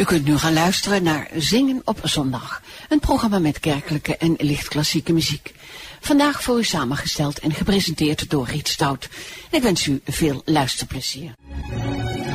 U kunt nu gaan luisteren naar Zingen op Zondag, een programma met kerkelijke en lichtklassieke muziek. Vandaag voor u samengesteld en gepresenteerd door Riet Stout. Ik wens u veel luisterplezier.